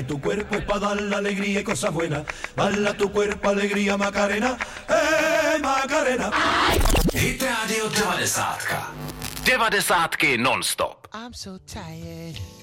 tu cuerpo es para dar la alegría y cosas buenas. Baila tu cuerpo, alegría, Macarena, Macarena. Hit Radio 90. 90 non-stop. I'm so tired.